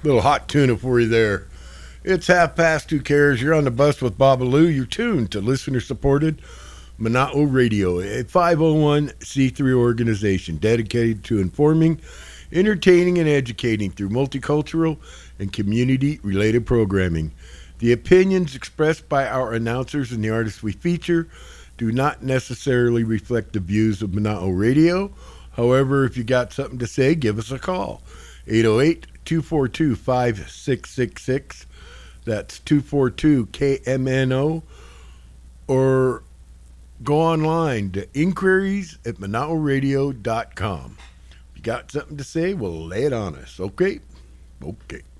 Little hot tuna for you there. It's 2:30. Who cares? You're on the bus with Babalu. You're tuned to listener-supported Mana'o Radio, a 501c3 organization dedicated to informing, entertaining, and educating through multicultural and community-related programming. The opinions expressed by our announcers and the artists we feature do not necessarily reflect the views of Mana'o Radio. However, if you got something to say, give us a call. 808-242-5666. That's 242-KMNO. Or go online to inquiries@manaoradio.com. If you got something to say, well, lay it on us. Okay? Okay.